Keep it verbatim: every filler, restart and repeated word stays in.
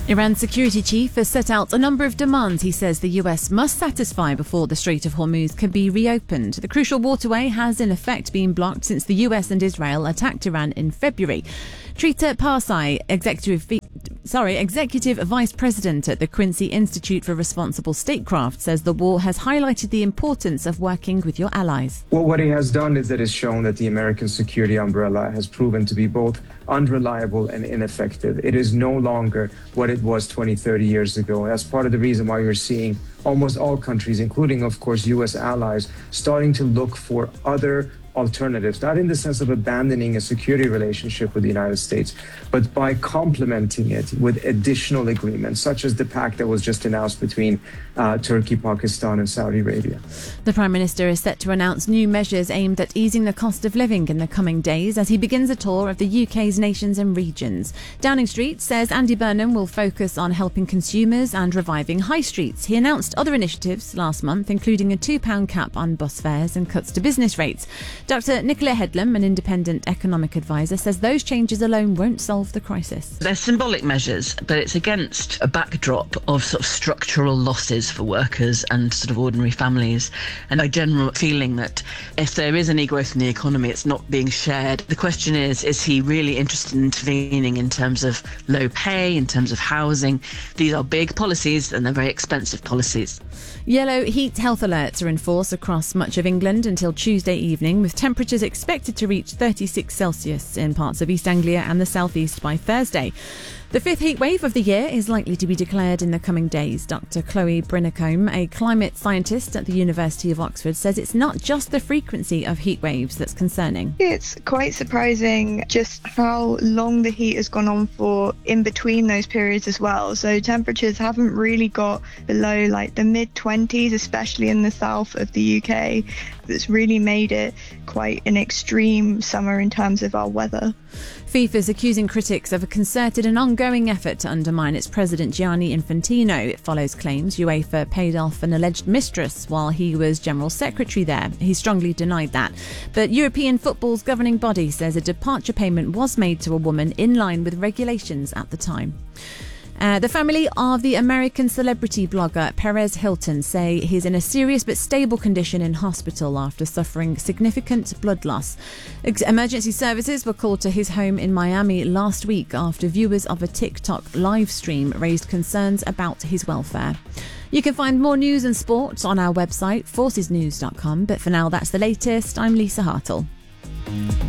Iran's security chief has set out a number of demands he says the U S must satisfy before the Strait of Hormuz can be reopened. The crucial waterway has in effect been blocked since the U S and Israel attacked Iran in February. Trita Parsai, executive Sorry, Executive Vice President at the Quincy Institute for Responsible Statecraft, says the war has highlighted the importance of working with your allies. Well, what it has done is that it's shown that the American security umbrella has proven to be both unreliable and ineffective. It is no longer what it was twenty, thirty years ago. That's part of the reason why you're seeing almost all countries, including, of course, U S allies, starting to look for other alternatives, not in the sense of abandoning a security relationship with the United States, but by complementing it with additional agreements, such as the pact that was just announced between uh, Turkey, Pakistan, and Saudi Arabia. The Prime Minister is set to announce new measures aimed at easing the cost of living in the coming days as he begins a tour of the U K's nations and regions. Downing Street says Andy Burnham will focus on helping consumers and reviving high streets. He announced other initiatives last month, including a two pound cap on bus fares and cuts to business rates. Doctor Nicola Headlam, an independent economic advisor, says those changes alone won't solve the crisis. They're symbolic measures, but it's against a backdrop of sort of structural losses for workers and sort of ordinary families, and a general feeling that if there is any growth in the economy, it's not being shared. The question is, is he really interested in intervening in terms of low pay, in terms of housing? These are big policies and they're very expensive policies. Yellow heat health alerts are in force across much of England until Tuesday evening, with temperatures expected to reach thirty-six Celsius in parts of East Anglia and the southeast by Thursday. The fifth heat wave of the year is likely to be declared in the coming days. Doctor Chloe Brinicombe, a climate scientist at the University of Oxford, says it's not just the frequency of heat waves that's concerning. It's quite surprising just how long the heat has gone on for in between those periods as well. So temperatures haven't really got below like the mid twenties, especially in the south of the U K. That's really made it quite an extreme summer in terms of our weather. FIFA's accusing critics of a concerted and ongoing effort to undermine its president Gianni Infantino. It follows claims UEFA paid off an alleged mistress while he was general secretary there. He strongly denied that. But European football's governing body says a departure payment was made to a woman in line with regulations at the time. Uh, the family of the American celebrity blogger Perez Hilton say he's in a serious but stable condition in hospital after suffering significant blood loss. Ex- emergency services were called to his home in Miami last week after viewers of a TikTok live stream raised concerns about his welfare. You can find more news and sports on our website, forces news dot com. But for now, that's the latest. I'm Lisa Hartle.